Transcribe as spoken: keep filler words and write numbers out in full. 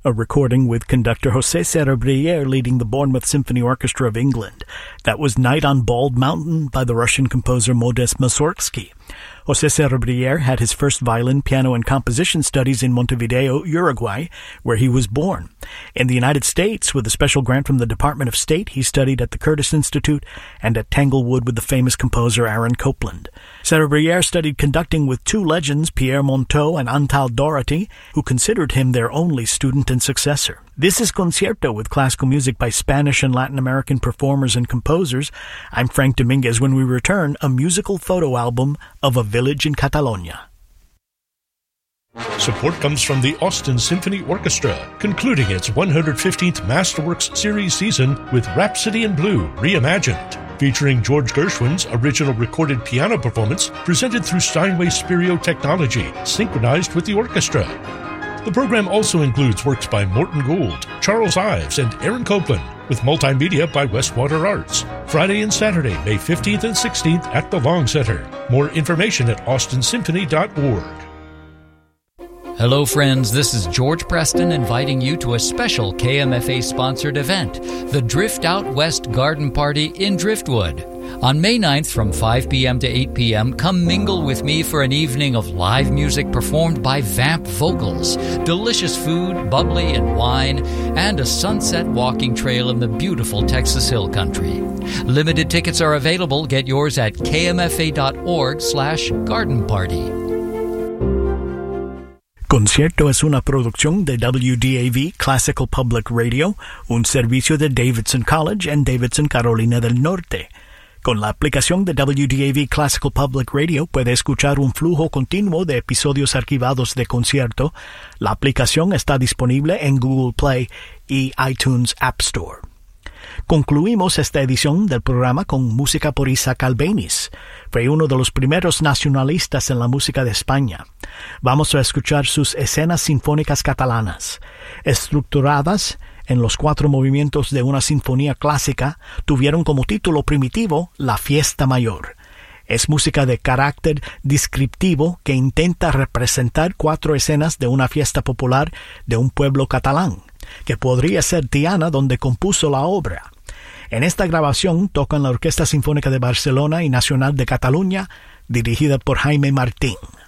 a recording with conductor José Serra-Brillier leading the Bournemouth Symphony Orchestra of England. That was Night on Bald Mountain by the Russian composer Modest Mussorgsky. José Serra-Brillier had his first violin, piano, and composition studies in Montevideo, Uruguay, where he was born. In the United States, with a special grant from the Department of State, he studied at the Curtis Institute and at Tanglewood with the famous composer Aaron Copland. Serra-Brillier studied conducting with two legends, Pierre Monteux and Antal Doherty, who considered him their only student and successor. This is Concierto with classical music by Spanish and Latin American performers and composers. I'm Frank Dominguez. When we return, a musical photo album of a village in Catalonia. Support comes from the Austin Symphony Orchestra, concluding its one hundred fifteenth Masterworks Series season with Rhapsody in Blue Reimagined, featuring George Gershwin's original recorded piano performance presented through Steinway Spirio technology, synchronized with the orchestra. The program also includes works by Morton Gould, Charles Ives, and Aaron Copland, with multimedia by Westwater Arts. Friday and Saturday, May fifteenth and sixteenth at the Long Center. More information at austin symphony dot org. Hello friends, this is George Preston inviting you to a special K M F A-sponsored event, the Drift Out West Garden Party in Driftwood. On May ninth from five p.m. to eight p.m., come mingle with me for an evening of live music performed by Vamp Vocals, delicious food, bubbly, and wine, and a sunset walking trail in the beautiful Texas Hill Country. Limited tickets are available. Get yours at k m f a dot org slash garden party. Concierto es una producción de W D A V Classical Public Radio, un servicio de Davidson College en Davidson, Carolina del Norte. Con la aplicación de W D A V Classical Public Radio puede escuchar un flujo continuo de episodios archivados de Concierto. La aplicación está disponible en Google Play y iTunes App Store. Concluimos esta edición del programa con música por Isaac Albéniz. Fue uno de los primeros nacionalistas en la música de España. Vamos a escuchar sus escenas sinfónicas catalanas. Estructuradas en los cuatro movimientos de una sinfonía clásica, tuvieron como título primitivo La Fiesta Mayor. Es música de carácter descriptivo que intenta representar cuatro escenas de una fiesta popular de un pueblo catalán, que podría ser Tiana, donde compuso la obra. En esta grabación tocan la Orquesta Sinfónica de Barcelona y Nacional de Cataluña, dirigida por Jaime Martín.